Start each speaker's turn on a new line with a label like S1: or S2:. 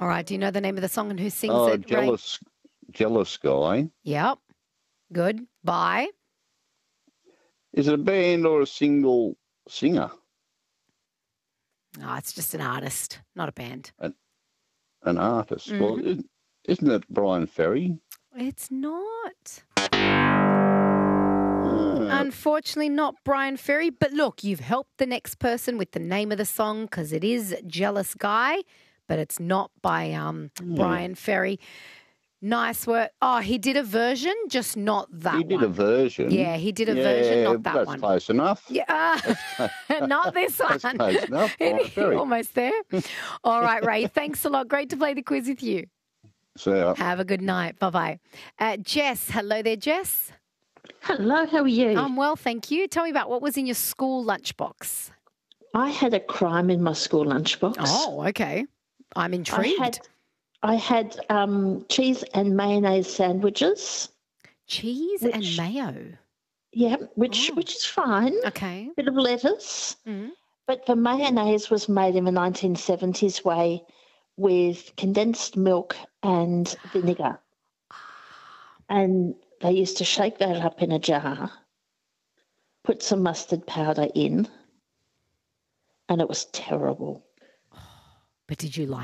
S1: All right. Do you know the name of the song and who sings
S2: Oh,
S1: it, Ray?
S2: Jealous Guy.
S1: Yep. Good. By?
S2: Is it a band or a single singer?
S1: Oh, it's just an artist, not a band.
S2: An artist.
S1: Mm-hmm.
S2: Well, isn't it Brian Ferry?
S1: It's not. Unfortunately, not Brian Ferry. But look, you've helped the next person with the name of the song because it is Jealous Guy, but it's not by Brian Ferry. Nice work. Oh, he did a version, just not that one.
S2: He did a version?
S1: Yeah, he did a version, not that
S2: that's
S1: one.
S2: Close enough.
S1: Yeah, not this one.
S2: That's close enough. Brian Ferry.
S1: Almost there. All right, Ray, thanks a lot. Great to play the quiz with you.
S2: So,
S1: Have a good night. Bye-bye. Jess, hello there, Jess.
S3: Hello, how are you?
S1: I'm well, thank you. Tell me about what was in your school lunchbox.
S3: I had a crime in my school lunchbox.
S1: Oh, okay. I'm intrigued.
S3: I had cheese and mayonnaise sandwiches.
S1: Cheese and mayo?
S3: Yeah, which is fine.
S1: Okay.
S3: Bit of lettuce.
S1: Mm.
S3: But the mayonnaise was made in the 1970s way with condensed milk and vinegar. And they used to shake that up in a jar, put some mustard powder in, and it was terrible.
S1: But did you like